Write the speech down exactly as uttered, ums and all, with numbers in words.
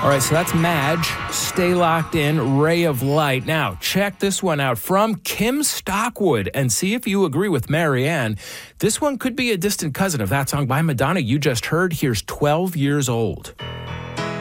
All right, so that's Madge. Stay locked in, Ray of Light. Now, check this one out from Kim Stockwood and see if you agree with Marianne. This one could be a distant cousin of that song by Madonna you just heard. Here's twelve years old.